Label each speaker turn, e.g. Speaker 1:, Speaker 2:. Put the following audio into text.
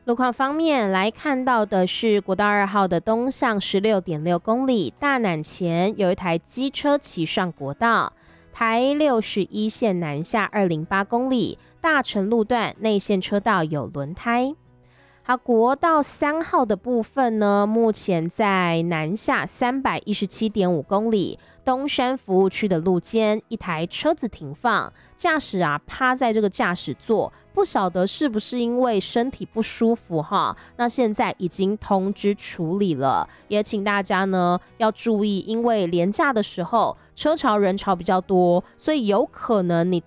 Speaker 1: 路况方面来看到的是国道2号的东向 16.6 公里，大南前有一台机车骑上国道，台61线南下208公里，大成路段内线车道有轮胎。好，国道3号的部分呢，目前在南下317.5公里，东山服务区的路肩，一台车子停放，驾驶趴在这个驾驶座，不晓得是不是因为身体不舒服哈？那现在已经通知处理了，也请大家呢要注意，因为连假的时候车潮人潮比较多，所以有可能你